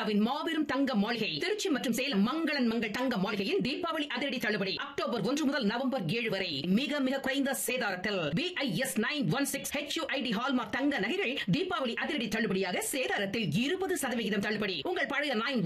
இந்தியாவின் மாபெரும் தங்க மாளிகை திருச்சி மற்றும் சேலம் மங்களன் மங்கள் தங்க மாளிகையின் தீபாவளி அதிரடி தள்ளுபடி அக்டோபர் 1 முதல் நவம்பர் 7 வரை மிக மிக குறைந்த சேதாரத்தில் BIS 916 HUID ஹால்மார்க் தங்க நகைகள் தீபாவளி அதிரடி தள்ளுபடியாக சேதாரத்தில் 20% தள்ளுபடி. உங்கள் பழைய 9